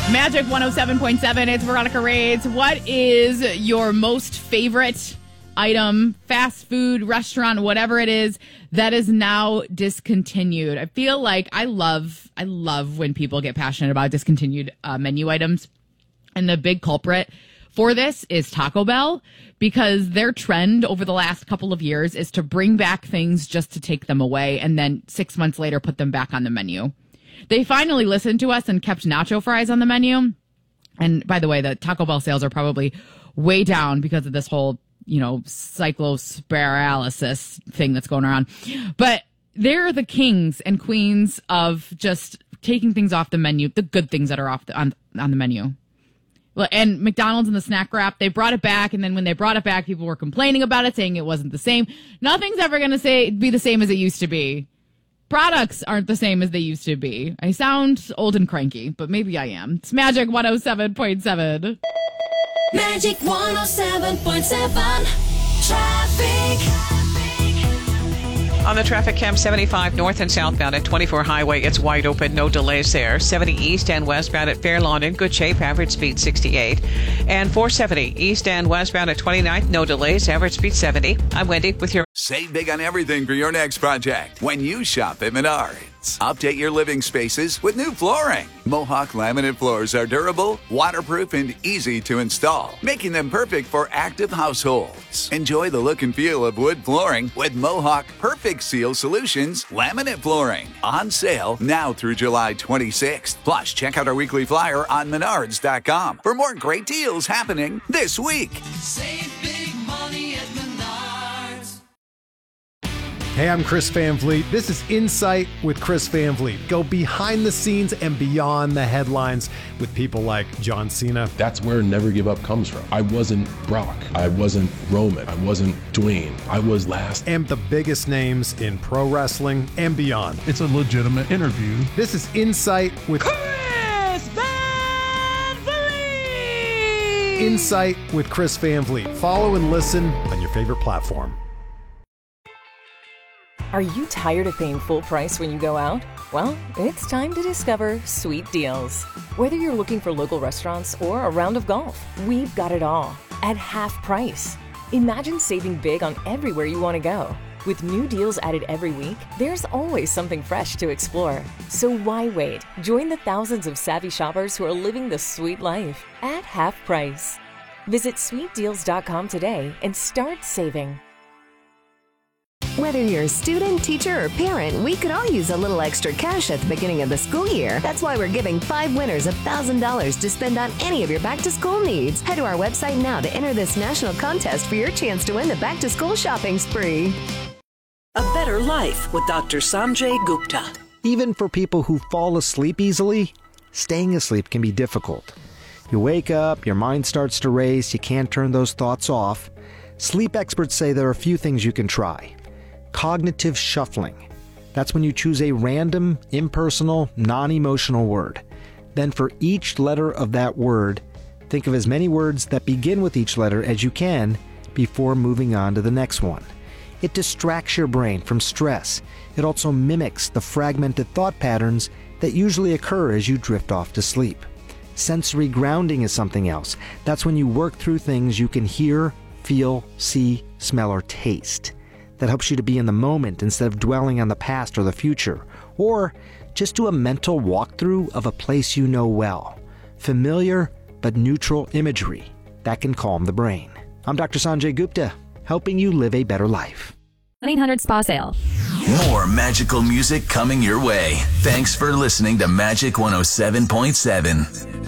Magic 107.7, it's Veronica Reyes. What is your most favorite item, fast food, restaurant, whatever it is, that is now discontinued? I feel like I love when people get passionate about discontinued menu items. And the big culprit for this is Taco Bell, because their trend over the last couple of years is to bring back things just to take them away and then 6 months later put them back on the menu. They finally listened to us and kept nacho fries on the menu. And by the way, the Taco Bell sales are probably way down because of this whole, cyclospiralysis thing that's going around. But they're the kings and queens of just taking things off the menu, the good things that are on the menu. And McDonald's and the snack wrap, they brought it back, and then when they brought it back, people were complaining about it, saying it wasn't the same. Nothing's ever going to be the same as it used to be. Products aren't the same as they used to be. I sound old and cranky, but maybe I am. It's Magic 107.7. Magic 107.7. Traffic. On the traffic cam, 75 north and southbound at 24 Highway, it's wide open, no delays there. 70 east and westbound at Fairlawn in good shape, average speed 68. And 470 east and westbound at 29th, no delays, average speed 70. I'm Wendy with your... Save big on everything for your next project when you shop at Menards. Update your living spaces with new flooring. Mohawk laminate floors are durable, waterproof, and easy to install, making them perfect for active households. Enjoy the look and feel of wood flooring with Mohawk Perfect Seal Solutions laminate flooring. On sale now through July 26th. Plus, check out our weekly flyer on Menards.com for more great deals happening this week. Save big money at Menards. Hey, I'm Chris Van Vliet. This is Insight with Chris Van Vliet. Go behind the scenes and beyond the headlines with people like John Cena. That's where Never Give Up comes from. I wasn't Brock. I wasn't Roman. I wasn't Dwayne. I was last. And the biggest names in pro wrestling and beyond. It's a legitimate interview. This is Insight with Chris Van Vliet! Insight with Chris Van Vliet. Follow and listen on your favorite platform. Are you tired of paying full price when you go out? Well, it's time to discover Sweet Deals. Whether you're looking for local restaurants or a round of golf, we've got it all at half price. Imagine saving big on everywhere you want to go. With new deals added every week, there's always something fresh to explore. So why wait? Join the thousands of savvy shoppers who are living the sweet life at half price. Visit sweetdeals.com today and start saving. Whether you're a student, teacher, or parent, we could all use a little extra cash at the beginning of the school year. That's why we're giving 5 winners $1,000 to spend on any of your back-to-school needs. Head to our website now to enter this national contest for your chance to win the back-to-school shopping spree. A better life with Dr. Sanjay Gupta. Even for people who fall asleep easily, staying asleep can be difficult. You wake up, your mind starts to race, you can't turn those thoughts off. Sleep experts say there are a few things you can try. Cognitive shuffling. That's when you choose a random, impersonal, non-emotional word. Then for each letter of that word, think of as many words that begin with each letter as you can before moving on to the next one. It distracts your brain from stress. It also mimics the fragmented thought patterns that usually occur as you drift off to sleep. Sensory grounding is something else. That's when you work through things you can hear, feel, see, smell, or taste. That helps you to be in the moment instead of dwelling on the past or the future. Or just do a mental walkthrough of a place you know well. Familiar but neutral imagery. That can calm the brain. I'm Dr. Sanjay Gupta, helping you live a better life. 1-800-SPA-SALE. More magical music coming your way. Thanks for listening to Magic 107.7.